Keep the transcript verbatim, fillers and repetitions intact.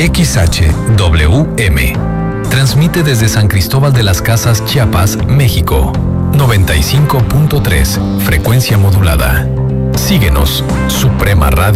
X H W M. Transmite desde San Cristóbal de las Casas, Chiapas, México. noventa y cinco punto tres, frecuencia modulada. Síguenos, Suprema Radio.